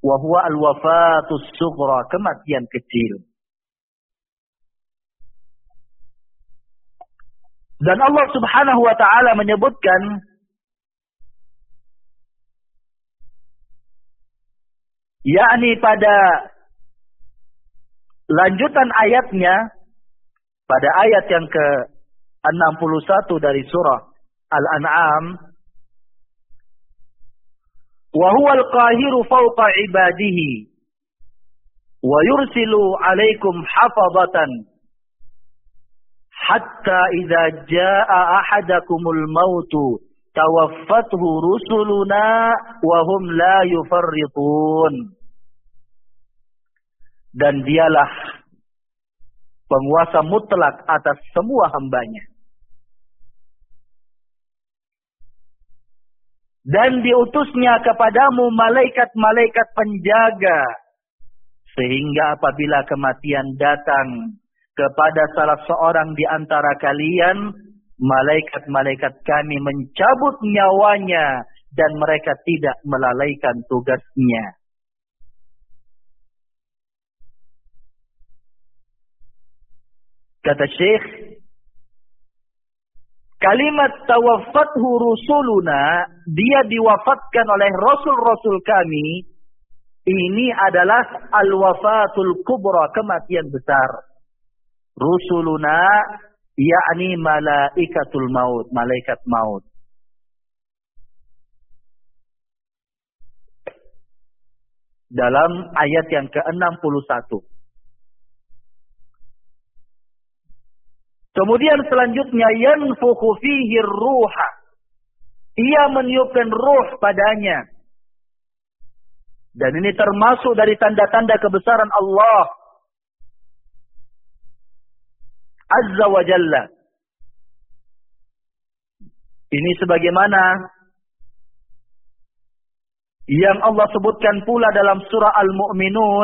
wa huwa al-wafatus sughra, kematian kecil. Dan Allah Subhanahu wa taala menyebutkan yakni pada lanjutan ayatnya, pada ayat yang ke-61 dari surah Al-An'am, wa huwal qahiru fawqa ibadihi wa yursilu 'alaikum hafazatan hatta idza jaa ahadakumul mautu tawaffathu rusuluna wa hum la yufarritun. Dan dialah penguasa mutlak atas semua hambanya. Dan diutusnya kepadamu malaikat-malaikat penjaga, sehingga apabila kematian datang kepada salah seorang di antara kalian, malaikat-malaikat kami mencabut nyawanya dan mereka tidak melalaikan tugasnya. Kata Syekh, kalimat tawaffathu rusuluna, dia diwafatkan oleh rasul-rasul kami, ini adalah al-wafatul kubra, kematian besar. Rusuluna yakni malaikatul maut, malaikat maut. Dalam ayat yang ke-61. Kemudian selanjutnya yanfukhu fihi ruha. Ia meniupkan ruh padanya. Dan ini termasuk dari tanda-tanda kebesaran Allah Azza wa Jalla. Ini sebagaimana yang Allah sebutkan pula dalam surah Al-Mu'minun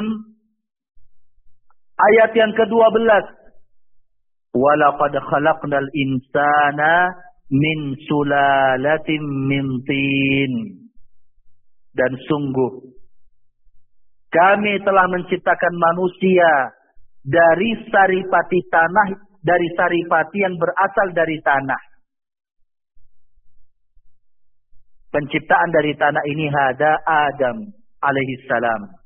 ayat yang ke-12. Walaqad khalaqnal insana min sulalatin min tin. Dan sungguh kami telah menciptakan manusia dari saripati tanah, dari saripati yang berasal dari tanah. Penciptaan dari tanah ini hada Adam alaihissalam.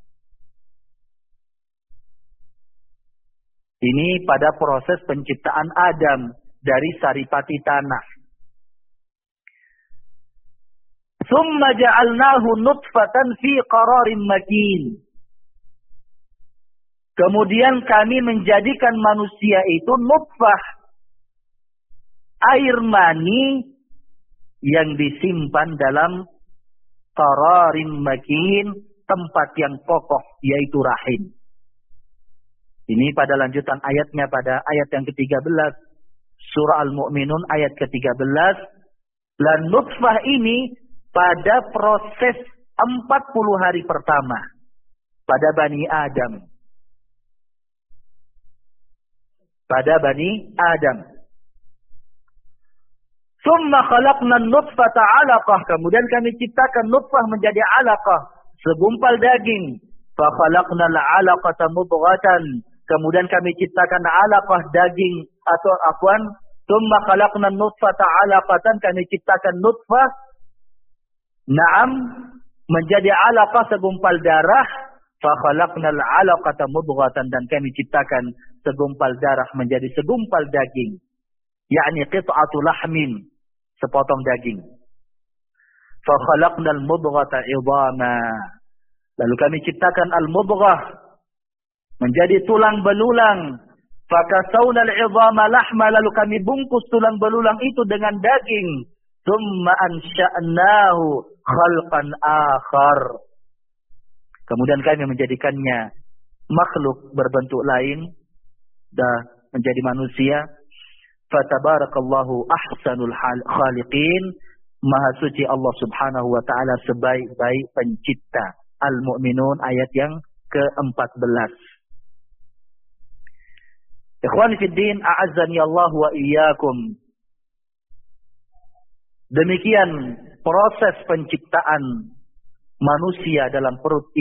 Ini pada proses penciptaan Adam dari saripati tanah. Tsumma ja'alnahu nutfatan fi qararin makin. Kemudian kami menjadikan manusia itu nutfah, air mani yang disimpan dalam qararin makin, tempat yang kokoh, yaitu rahim. Ini pada lanjutan ayatnya pada ayat yang ke-13. Surah Al-Mu'minun ayat ke-13. Dan nutfah ini pada proses 40 hari pertama. Pada Bani Adam. Pada Bani Adam. Summa khalaqna nutfata 'alaqah. Kemudian kami ciptakan nutfah menjadi 'alaqah. Segumpal daging. Fa khalaqna al-'alaqata mudghatan. Kemudian kami ciptakan 'alaqah daging atau afwan, tsumma khalaqna nutfata 'alaqatan, kami ciptakan nutfah menjadi 'alaqah segumpal darah, fa khalaqnal 'alaqata mudghatan, dan kami ciptakan segumpal darah menjadi segumpal daging. Yakni qit'atu lahmin, sepotong daging. Fa khalaqnal mudghata 'idhama. Lalu kami ciptakan al-mudghah menjadi tulang belulang. Fakasawna al-'idhama lahma, lalu kami bungkus tulang belulang itu dengan daging. Tsumma ansha'nahu khalqan akhar. Kemudian kami menjadikannya makhluk berbentuk lain, menjadi manusia. Fatabarakallahu ahsanul khaliqin. Maha suci Allah Subhanahu wa taala sebaik-baik pencipta. Al-Mu'minun ayat yang ke-14. Ikhwani fid din, a'azzani Allah wa iyyakum. Demikian proses penciptaan manusia dalam perut